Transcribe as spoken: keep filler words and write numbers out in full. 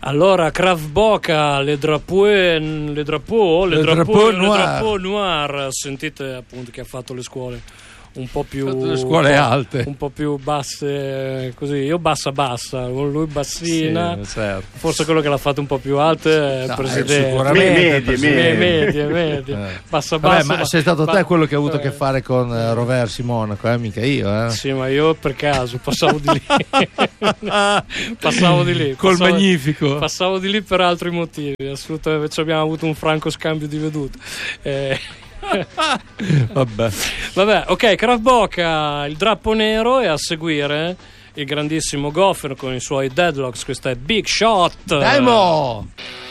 Allora, Krav Boca, le drapeau, le drapeau, le, le drapeau, drapeau noir. Le drapeau noir. Sentite appunto che ha fatto le scuole un po' più le scuole un po', alte, un po' più basse, così. Io bassa bassa, lui bassina. Sì, certo. Forse quello che l'ha fatto un po' più alte è il no, presidente. Sicuramente medie, medie, medie, medie. Eh. Bassa Vabbè, bassa. ma ba- sei stato ba- te quello che ha avuto eh. a che fare con uh, Roversi Monaco, eh? Mica io, eh? Sì, ma io per caso passavo di lì. passavo di lì. Col passavo, magnifico. Passavo di lì per altri motivi. Assolutamente, ci abbiamo avuto un franco scambio di vedute. Eh. Vabbè. Vabbè, ok, Krav Boca, il drappo nero, e a seguire il grandissimo Goffer con i suoi Deadlocks. Questa è Big Shot. Demo!